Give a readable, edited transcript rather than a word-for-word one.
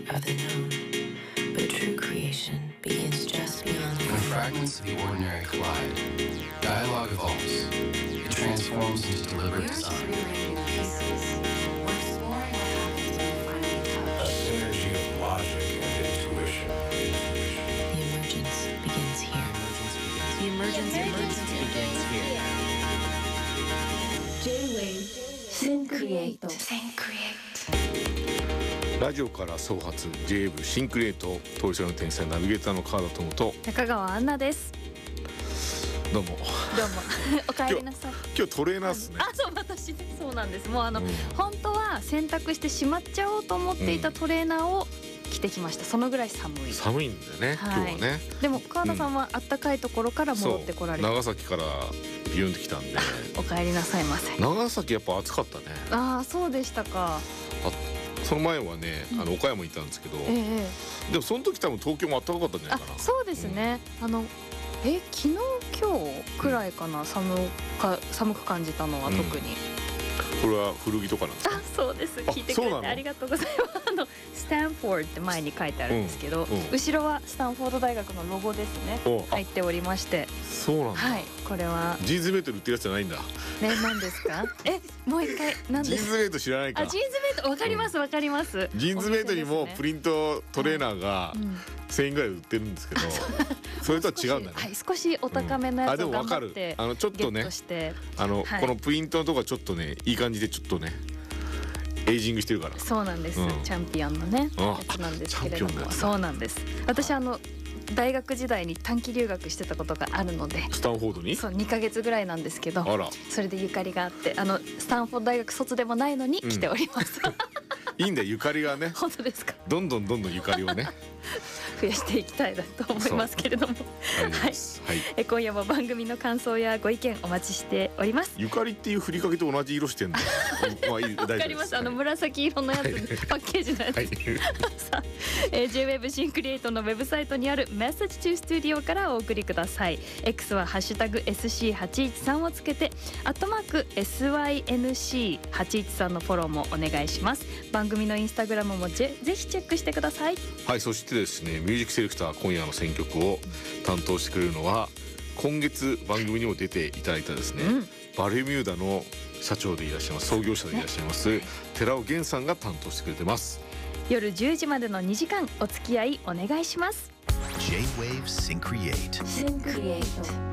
of the known, but true creation begins just beyond the When fragments of the ordinary collide, dialogue evolves. It transforms into deliberate design. A synergy of logic and intuition. The emergence begins here. The emergence begins here. J-Wave Syncreate. Syncreate. ラジオから創発 J-Wave シンクリエイト、当事者の天才ナビゲーターの川田智と、 中川アンナです。 どうもどうもお帰りなさい。 今日トレーナーっすね。 あ、そう私ね、そうなんです。もううん本当は洗濯してしまっちゃおうと思っていたトレーナーを着てきました。そのぐらい寒い。 寒いんだよね、 はい今日はね。 でも川田さんはあったかいところから戻ってこられて、 長崎からビューンって来たんでお帰りなさいませ。 長崎やっぱ暑かったね。 ああ、そうでしたか。 その前はね、岡山行ったんですけど、 ええでもその時多分東京も暖かかったんじゃなあいかな。、 そうですね。昨日今日くらいかな、寒く感じたのは特に。 これは古着とかなんですか。 あ、そうです。聞いてくれてそうなのありがとうございます。スタンフォードって前に書いてあるんですけど、 うんうん後ろはスタンフォード大学のロゴですね。 おあ入っておりまして、 そうなんだ、 はい、これはジーンズメイト売ってるやつじゃないんだ。 ね、何ですか？もう一回何ですか？ ジーンズメイト知らないか。 あ、ジーンズメイトわかりますわかります。 ジーンズメイトにもプリリントトレーナーが1000円ぐらいで売ってるんですけど、それとは違うんだね。 はい、少しお高めのやあ、 つを頑でもわかる張って。 ちょっとねゲットして、はいこのプリントのとこはちょっとねいい感じでちょっとねエイジングしてるから。 そうなんです、 うんチャンピオンのねあやつなんですけれども、 チャンピオンのやつだそうなんです。私大学時代に短期留学してたことがあるので、 スタンフォードに。 そう2ヶ月ぐらいなんですけど、 あら、 それでゆかりがあって、スタンフォード大学卒でもないのに来ております、 いいんだよ、ゆかりがね、 本当ですか？ どんどんゆかりをね増やしていきたいなと思いますけれども、 ありがとうございます。はい、 今夜も番組の感想やご意見お待ちしております。 ゆかりっていうふりかけと同じ色してんだよ。まあいい、大丈夫です。 わかります。紫色のやつ、 はいパッケージのやつ、 はいさあ、J-Wave シンクリエイトのウェブサイトにある Message to Studio からお送りください。 X はハッシュタグ SC813 をつけて@SYNC813 のフォローもお願いします。番組のインスタグラムもぜひチェックしてください。 はい、そしてですね、ミュージックセレクター今夜の選曲を担当してくれるのは今月番組にも出ていただいたですね、バルミューダの社長でいらっしゃいます、創業者でいらっしゃいます、寺尾源さんが担当してくれてます。 夜10時までの2時間お付き合いお願いします。 J-Wave Syncreate. Syncreate.